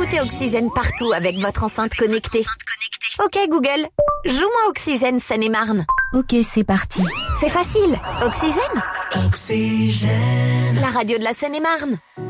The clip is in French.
Sentez Oxygène partout avec votre enceinte connectée. Ok Google, joue-moi Oxygène Seine-et-Marne. Ok, c'est parti. C'est facile. Oxygène. Oxygène. La radio de la Seine-et-Marne.